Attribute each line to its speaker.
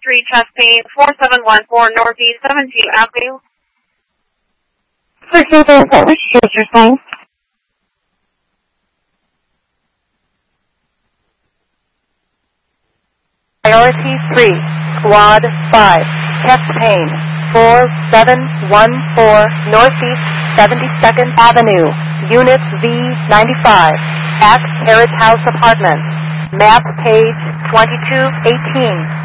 Speaker 1: 3 chest pain, 4714 Northeast 17th Avenue.
Speaker 2: What was your user's name?
Speaker 3: Priority 3, Squad 5, chest pain, 4714 Northeast 72nd Avenue, Unit V95, at Carriage House Apartments, map page 2218.